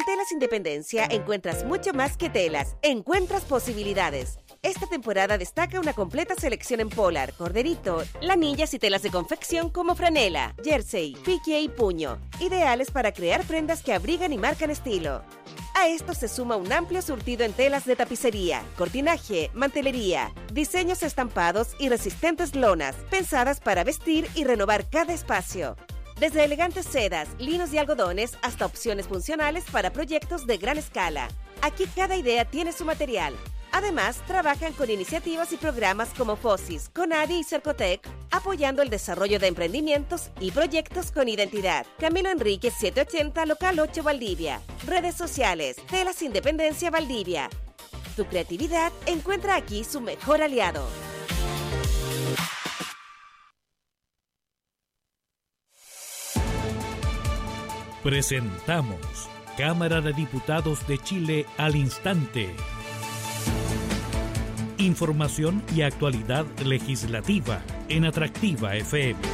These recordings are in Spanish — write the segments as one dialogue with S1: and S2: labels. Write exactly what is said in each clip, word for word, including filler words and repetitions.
S1: En Telas Independencia encuentras mucho más que telas, encuentras posibilidades. Esta temporada destaca una completa selección en polar, corderito, lanillas y telas de confección como franela, jersey, pique y puño, ideales para crear prendas que abrigan y marcan estilo. A esto se suma un amplio surtido en telas de tapicería, cortinaje, mantelería, diseños estampados y resistentes lonas, pensadas para vestir y renovar cada espacio. Desde elegantes sedas, linos y algodones hasta opciones funcionales para proyectos de gran escala. Aquí cada idea tiene su material. Además, trabajan con iniciativas y programas como FOSIS, CONADI y Cercotec, apoyando el desarrollo de emprendimientos y proyectos con identidad. Camilo Enríquez setecientos ochenta, Local ocho, Valdivia. Redes sociales, Telas Independencia Valdivia. Tu creatividad encuentra aquí su mejor aliado.
S2: Presentamos Cámara de Diputados de Chile al instante. Información y actualidad legislativa en Atractiva F M.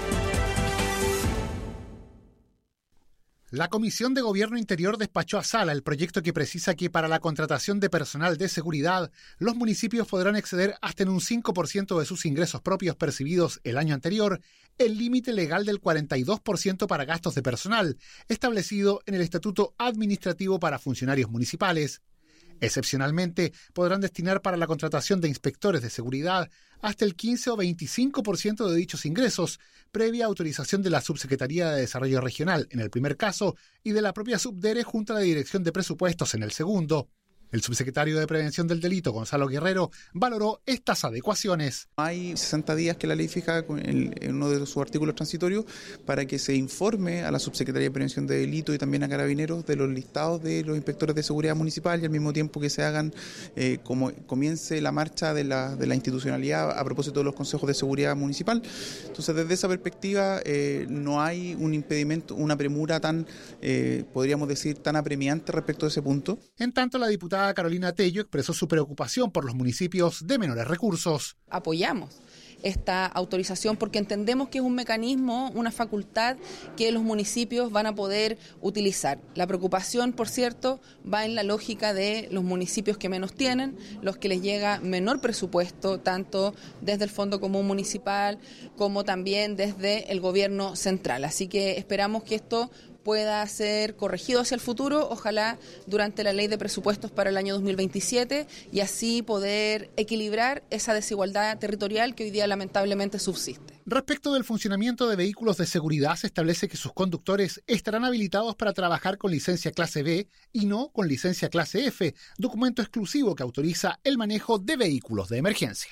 S3: La Comisión de Gobierno Interior despachó a sala el proyecto que precisa que para la contratación de personal de seguridad, los municipios podrán exceder hasta en un cinco por ciento de sus ingresos propios percibidos el año anterior, el límite legal del cuarenta y dos por ciento para gastos de personal, establecido en el Estatuto Administrativo para Funcionarios Municipales. Excepcionalmente, podrán destinar para la contratación de inspectores de seguridad hasta el quince o veinticinco por ciento de dichos ingresos, previa autorización de la Subsecretaría de Desarrollo Regional en el primer caso y de la propia Subdere junto a la Dirección de Presupuestos en el segundo. El subsecretario de Prevención del Delito, Gonzalo Guerrero, valoró estas adecuaciones.
S4: Hay sesenta días que la ley fija en uno de sus artículos transitorios para que se informe a la Subsecretaría de Prevención del Delito y también a Carabineros de los listados de los inspectores de seguridad municipal y al mismo tiempo que se hagan, eh, como comience la marcha de la, de la institucionalidad a propósito de los consejos de seguridad municipal. Entonces, desde esa perspectiva, eh, no hay un impedimento, una premura tan, eh, podríamos decir, tan apremiante respecto a ese punto.
S3: En tanto, la diputada Carolina Tello expresó su preocupación por los municipios de menores recursos.
S5: Apoyamos esta autorización porque entendemos que es un mecanismo, una facultad que los municipios van a poder utilizar. La preocupación, por cierto, va en la lógica de los municipios que menos tienen, los que les llega menor presupuesto, tanto desde el Fondo Común Municipal como también desde el gobierno central. Así que esperamos que esto pueda ser corregido hacia el futuro, ojalá durante la ley de presupuestos para el año dos mil veintisiete, y así poder equilibrar esa desigualdad territorial que hoy día lamentablemente subsiste.
S3: Respecto del funcionamiento de vehículos de seguridad, se establece que sus conductores estarán habilitados para trabajar con licencia clase B y no con licencia clase F, documento exclusivo que autoriza el manejo de vehículos de emergencia.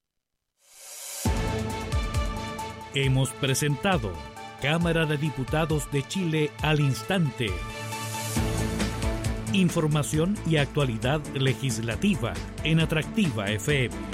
S2: Hemos presentado Cámara de Diputados de Chile al instante. Información y actualidad legislativa en Atractiva F M.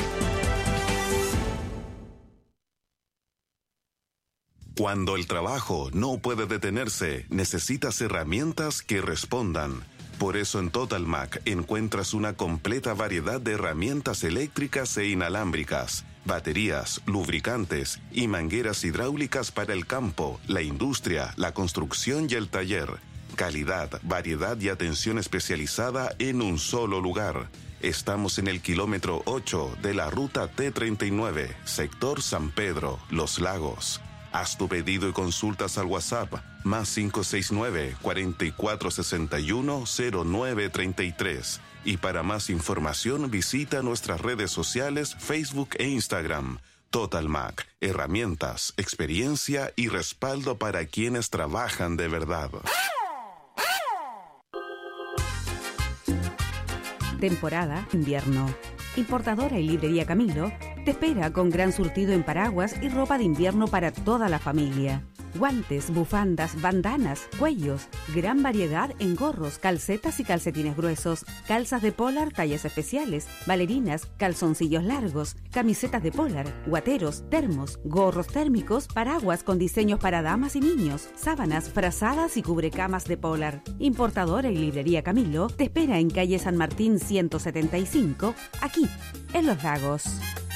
S6: Cuando el trabajo no puede detenerse, necesitas herramientas que respondan. Por eso en Totalmac encuentras una completa variedad de herramientas eléctricas e inalámbricas, baterías, lubricantes y mangueras hidráulicas para el campo, la industria, la construcción y el taller. Calidad, variedad y atención especializada en un solo lugar. Estamos en el kilómetro ocho de la ruta T treinta y nueve, sector San Pedro, Los Lagos. Haz tu pedido y consultas al WhatsApp más cinco seis nueve, cuatro cuatro seis uno, cero nueve tres tres. Y para más información visita nuestras redes sociales Facebook e Instagram. Totalmac, herramientas, experiencia y respaldo para quienes trabajan de verdad.
S7: Temporada invierno. Importadora y librería Camilo te espera con gran surtido en paraguas y ropa de invierno para toda la familia. Guantes, bufandas, bandanas, cuellos, gran variedad en gorros, calcetas y calcetines gruesos, calzas de polar tallas especiales, bailarinas, calzoncillos largos, camisetas de polar, guateros, termos, gorros térmicos, paraguas con diseños para damas y niños, sábanas, frazadas y cubrecamas de polar. Importadora y librería Camilo te espera en calle San Martín ciento setenta y cinco, aquí, en Los Lagos.